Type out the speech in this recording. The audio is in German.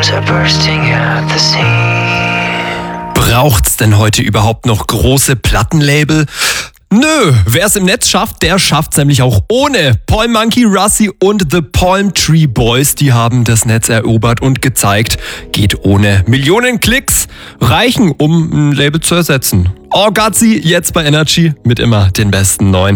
Stars are bursting at the seams. Braucht's denn heute überhaupt noch große Plattenlabel? Nö, wer es im Netz schafft, der schafft's nämlich auch ohne. Paul Monkey, Russi und The Palm Tree Boys, die haben das Netz erobert und gezeigt, geht ohne. Millionen Klicks reichen, um ein Label zu ersetzen. Orgazi jetzt bei Energy mit immer den besten neuen.